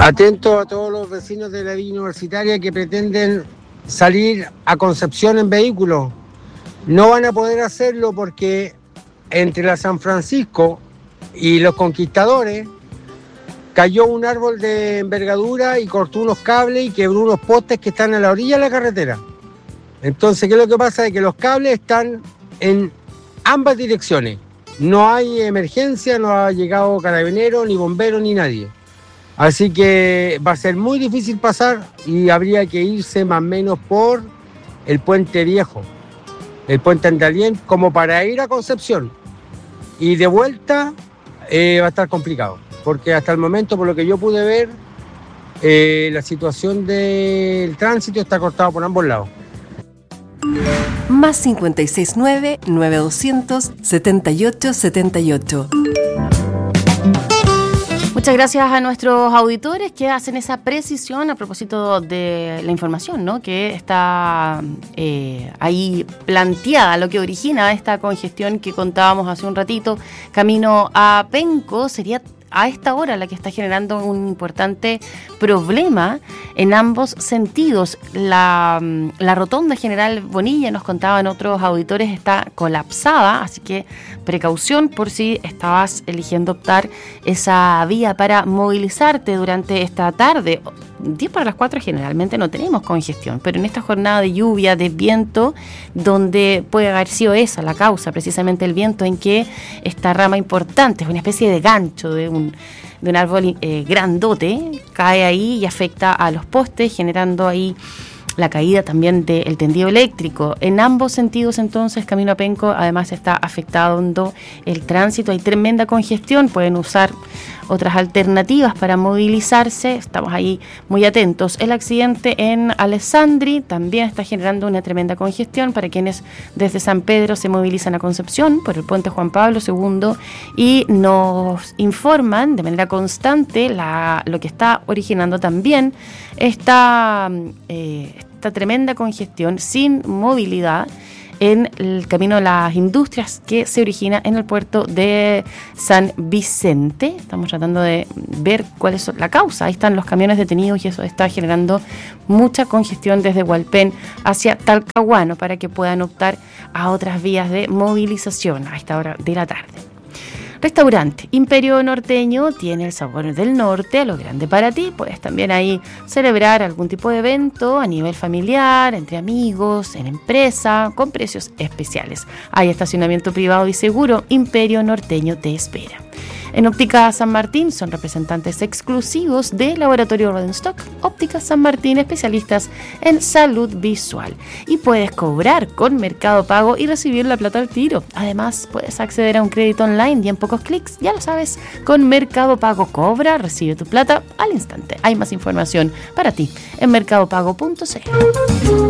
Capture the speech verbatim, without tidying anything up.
Atento a todos los vecinos de la Villa Universitaria que pretenden salir a Concepción en vehículo. No van a poder hacerlo porque entre la San Francisco y los Conquistadores cayó un árbol de envergadura y cortó unos cables y quebró unos postes que están a la orilla de la carretera. Entonces, ¿qué es lo que pasa? Es que los cables están en ambas direcciones. No hay emergencia, no ha llegado carabinero, ni bombero, ni nadie. Así que va a ser muy difícil pasar y habría que irse más o menos por el Puente Viejo, el Puente Andalien, como para ir a Concepción. Y de vuelta eh, va a estar complicado, porque hasta el momento, por lo que yo pude ver, eh, la situación del tránsito está cortado por ambos lados. Más cinco seis nueve, nueve dos cero cero, siete ocho siete ocho. Muchas gracias a nuestros auditores que hacen esa precisión a propósito de la información, ¿no? Que está eh, ahí planteada, lo que origina esta congestión que contábamos hace un ratito, camino a Penco, sería a esta hora la que está generando un importante problema en ambos sentidos. La, la rotonda General Bonilla, nos contaban otros auditores, está colapsada, así que precaución por si estabas eligiendo optar esa vía para movilizarte durante esta tarde. diez para las cuatro generalmente no tenemos congestión, pero en esta jornada de lluvia, de viento, donde puede haber sido esa la causa, precisamente el viento en que esta rama importante, es una especie de gancho de un, de un árbol eh, grandote, cae ahí y afecta a los postes, generando ahí la caída también del tendido eléctrico. En ambos sentidos, entonces, camino a Penco, además está afectando el tránsito, hay tremenda congestión, pueden usar otras alternativas para movilizarse, estamos ahí muy atentos. El accidente en Alessandri también está generando una tremenda congestión para quienes desde San Pedro se movilizan a Concepción por el puente Juan Pablo segundo y nos informan de manera constante la, lo que está originando también esta, eh, esta tremenda congestión sin movilidad en el camino de las industrias que se origina en el puerto de San Vicente. Estamos tratando de ver cuál es la causa. Ahí están los camiones detenidos y eso está generando mucha congestión desde Hualpén hacia Talcahuano para que puedan optar a otras vías de movilización a esta hora de la tarde. Restaurante Imperio Norteño tiene el sabor del norte, a lo grande para ti. Puedes también ahí celebrar algún tipo de evento a nivel familiar, entre amigos, en empresa, con precios especiales. Hay estacionamiento privado y seguro. Imperio Norteño te espera. En Óptica San Martín son representantes exclusivos de Laboratorio Rodenstock. Óptica San Martín, especialistas en salud visual. Y puedes cobrar con Mercado Pago y recibir la plata al tiro. Además, puedes acceder a un crédito online y en pocos clics, ya lo sabes, con Mercado Pago cobra, recibe tu plata al instante. Hay más información para ti en mercado pago punto c l.